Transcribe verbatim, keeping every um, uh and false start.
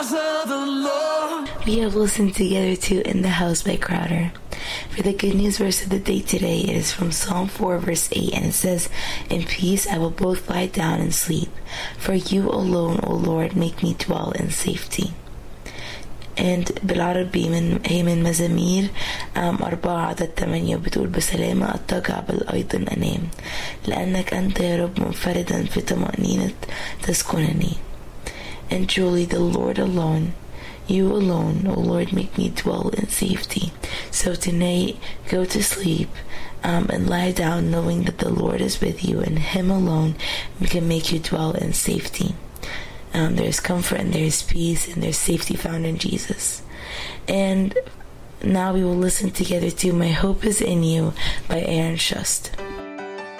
house of the Lord. We have listened together to In the House by Crowder. For the good news verse of the day today, it is from Psalm four verse eight, and it says, "In peace I will both lie down and sleep, for you alone, O Lord, make me dwell in safety." And بالعربي من هي من مزامير أربعة عدد ثمانية بتقول: بسلامة أضطجع بل أيضا أنام، لأنك أنت يا رب منفردا في طمأنينة تسكنني. And truly the Lord alone, you alone, O Lord, make me dwell in safety. So tonight, go to sleep um, and lie down knowing that the Lord is with you, and Him alone can make you dwell in safety. Um, there's comfort and there's peace and there's safety found in Jesus. And now we will listen together to My Hope Is In You by Aaron Shust.